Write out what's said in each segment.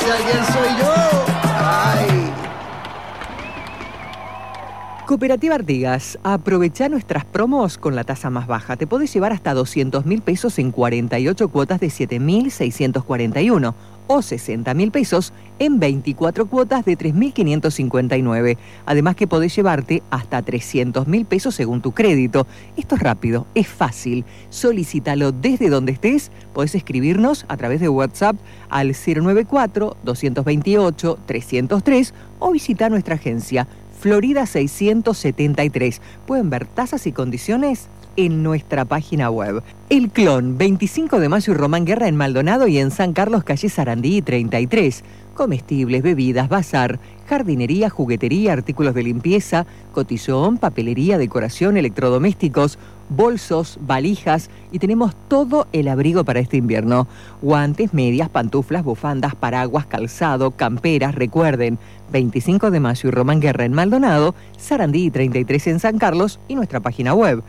ese alguien soy yo. Ay. Cooperativa Artigas, aprovecha nuestras promos con la tasa más baja. Te podés llevar hasta 200.000 pesos en 48 cuotas de 7.641 o 60.000 pesos en 24 cuotas de 3.559. Además que podés llevarte hasta 300.000 pesos según tu crédito. Esto es rápido, es fácil. Solicítalo desde donde estés. Podés escribirnos a través de WhatsApp al 094-228-303 o visitar nuestra agencia Florida 673. Pueden ver tasas y condiciones en nuestra página web. El Clon, 25 de Mayo y Román Guerra en Maldonado y en San Carlos, calle Sarandí 33. Comestibles, bebidas, bazar, jardinería, juguetería, artículos de limpieza, cotillón, papelería, decoración, electrodomésticos, bolsos, valijas y tenemos todo el abrigo para este invierno. Guantes, medias, pantuflas, bufandas, paraguas, calzado, camperas. Recuerden, 25 de Mayo y Román Guerra en Maldonado, Sarandí 33 en San Carlos y nuestra página web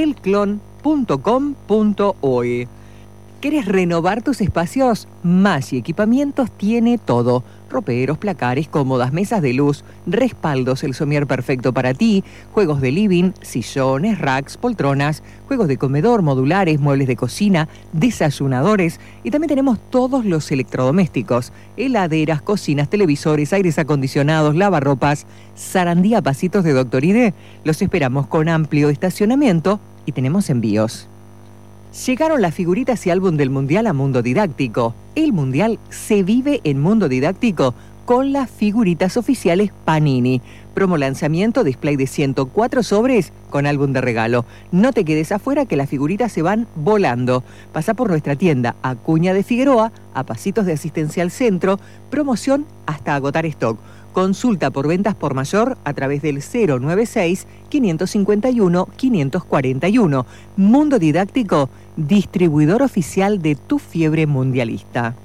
elclon.com.oe. ¿Querés renovar tus espacios? Maggi Equipamientos tiene todo. Roperos, placares, cómodas, mesas de luz, respaldos, el somier perfecto para ti, juegos de living, sillones, racks, poltronas, juegos de comedor, modulares, muebles de cocina, desayunadores y también tenemos todos los electrodomésticos, heladeras, cocinas, televisores, aires acondicionados, lavarropas. Sarandí a pasitos de Doctor ID. Los esperamos con amplio estacionamiento y tenemos envíos. Llegaron las figuritas y álbum del Mundial a Mundo Didáctico. El Mundial se vive en Mundo Didáctico con las figuritas oficiales Panini. Promo lanzamiento, display de 104 sobres con álbum de regalo. No te quedes afuera que las figuritas se van volando. Pasa por nuestra tienda Acuña de Figueroa, a pasitos de Asistencia al Centro. Promoción hasta agotar stock. Consulta por ventas por mayor a través del 096-551-541. Mundo Didáctico, distribuidor oficial de Tu Fiebre Mundialista.